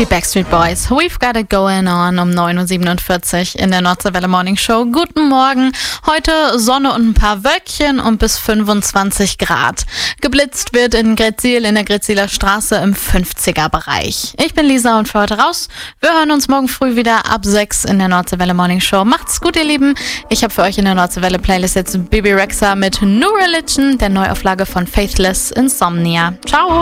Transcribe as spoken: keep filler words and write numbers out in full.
Die Backstreet Boys, We've Got It Going On um neun Uhr siebenundvierzig in der Nordseewelle Morning Show. Guten Morgen. Heute Sonne und ein paar Wölkchen und bis fünfundzwanzig Grad. Geblitzt wird in Gretzil in der Gretziler Straße im fünfziger Bereich. Ich bin Lisa und für heute raus. Wir hören uns morgen früh wieder ab sechs in der Nordseewelle Morning Show. Macht's gut, ihr Lieben. Ich habe für euch in der Nordseewelle Playlist jetzt Bibi Rexha mit New Religion, der Neuauflage von Faithless Insomnia. Ciao.